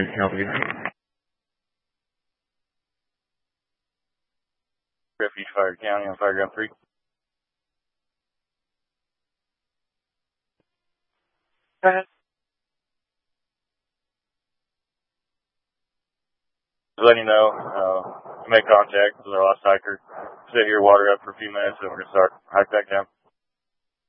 help you? Refuge Fire County on Fire Ground 3. Just letting you know, make contact with our last hiker. Sit here, water up for a few minutes, and we're going to start hike back down.